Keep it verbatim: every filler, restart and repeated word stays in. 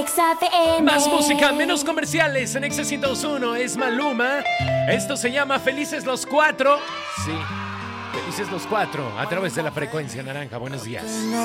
Exa F M. Más música, menos comerciales en Exa ciento dos punto uno. Es Maluma. Esto se llama Felices los Cuatro. Sí, Felices los Cuatro a través de la frecuencia naranja. Buenos días.